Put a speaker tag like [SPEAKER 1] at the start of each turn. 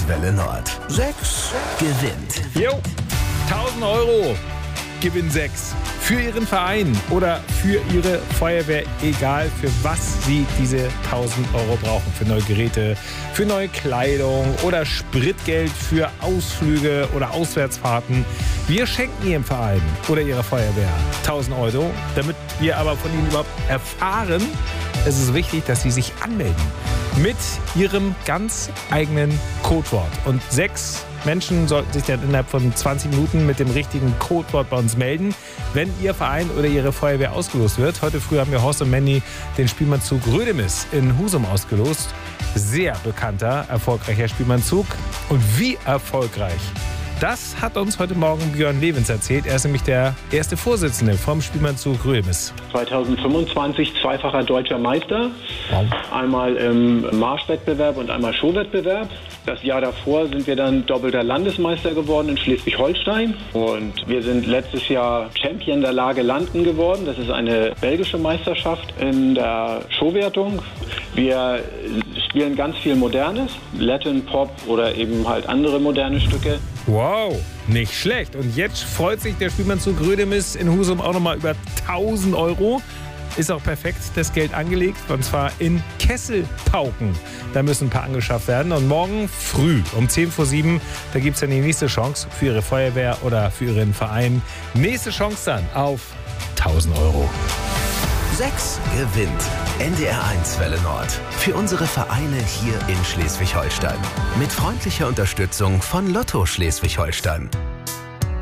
[SPEAKER 1] 1 Welle Nord. 6 gewinnt.
[SPEAKER 2] Jo, 1000 Euro Gewinn 6 für Ihren Verein oder für Ihre Feuerwehr, egal für was Sie diese 1000 Euro brauchen. Für neue Geräte, für neue Kleidung oder Spritgeld für Ausflüge oder Auswärtsfahrten. Wir schenken Ihrem Verein oder Ihrer Feuerwehr 1000 Euro. Damit wir aber von Ihnen überhaupt erfahren, ist es wichtig, dass Sie sich anmelden mit Ihrem ganz eigenen Codewort. Und 6 Menschen sollten sich dann innerhalb von 20 Minuten mit dem richtigen Codewort bei uns melden, wenn Ihr Verein oder Ihre Feuerwehr ausgelost wird. Heute früh haben wir Horst und Mandy den Spielmannzug Rödemis in Husum ausgelost. Sehr bekannter, erfolgreicher Spielmannzug. Und wie erfolgreich? Das hat uns heute Morgen Björn Lewins erzählt. Er ist nämlich der erste Vorsitzende vom Spielmannzug Rödemis.
[SPEAKER 3] 2025 zweifacher deutscher Meister. Wow. Einmal im Marschwettbewerb und einmal Showwettbewerb. Das Jahr davor sind wir dann doppelter Landesmeister geworden in Schleswig-Holstein. Und wir sind letztes Jahr Champion der Lage Landen geworden. Das ist eine belgische Meisterschaft in der Showwertung. Wir spielen ganz viel Modernes, Latin, Pop oder eben halt andere moderne Stücke.
[SPEAKER 2] Wow, nicht schlecht. Und jetzt freut sich der Spielmannzug Rödemis in Husum auch nochmal über 1000 Euro. Ist auch perfekt das Geld angelegt, und zwar in Kesselpauken. Da müssen ein paar angeschafft werden. Und morgen früh um 10 vor 7, da gibt es dann die nächste Chance für Ihre Feuerwehr oder für Ihren Verein. Nächste Chance dann auf 1000 Euro.
[SPEAKER 1] 6 gewinnt. NDR 1 Welle Nord. Für unsere Vereine hier in Schleswig-Holstein. Mit freundlicher Unterstützung von Lotto Schleswig-Holstein.